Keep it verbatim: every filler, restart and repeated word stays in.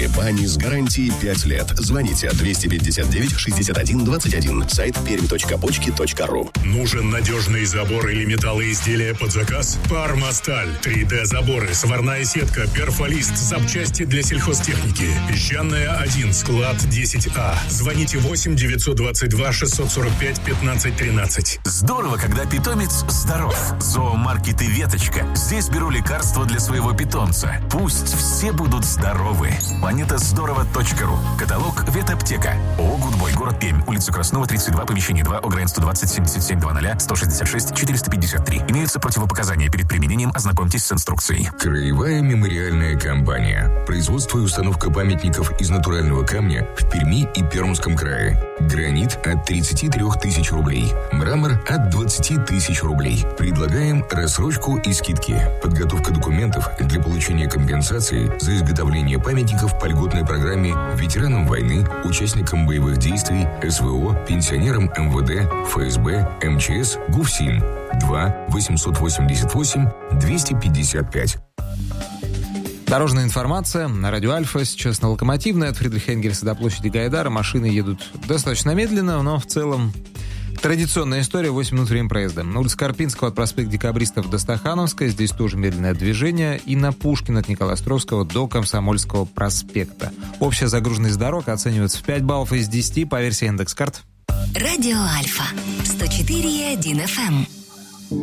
бани с гарантией пять лет. Звоните двести пятьдесят девять шестьдесят один двадцать один. Сайт пермь точка почки точка ру. Нужен надежный забор или металлоизделия под заказ? Пармасталь. три дэ заборы, сварная сетка, перфолист, запчасти для сельхозтехники. Песчаная один, склад десять А. Звоните восемь девятьсот двадцать два шестьсот сорок пять пятнадцать тринадцать. Здорово, когда питомец здоров. Зоомаркет и Веточка. Здесь беру лекарства для своего питомца. Пусть все будут здоровы. планета здорово точка ру. Каталог Ветаптека. ООО «Гудбой», город Пермь, улица Краснова, тридцать два, помещение два, ОГРН сто двадцать семьдесят семь двадцать сто шестьдесят шесть четыреста пятьдесят три. Имеются противопоказания перед применением. Ознакомьтесь с инструкцией. Краевая мемориальная компания. Производство и установка памятников из натурального камня в Перми и Пермском крае. Гранит от тридцати трёх тысяч рублей. Мрамор от двадцати тысяч рублей. Предлагаем рассрочку и скидки. Подготовка документов для получения компенсации за изготовление памятников по льготной программе ветеранам войны, участникам боевых действий, СВО, пенсионерам эм вэ дэ, эф эс бэ, эм че эс, ГУФСИН. два восемьсот восемьдесят восемь двести пятьдесят пять. Дорожная информация на радио Альфа. Сейчас на Локомотивной от Фридриха Энгельса до площади Гайдара. Машины едут достаточно медленно, но в целом традиционная история. восемь минут время проезда. На улице Карпинского от проспекта Декабристов до Стахановской. Здесь тоже медленное движение. И на Пушкина от Николая Островского до Комсомольского проспекта. Общая загруженность дорог оценивается в пять баллов из десяти по версии Яндекс.Карт. Радио Альфа. сто четыре и один эф эм.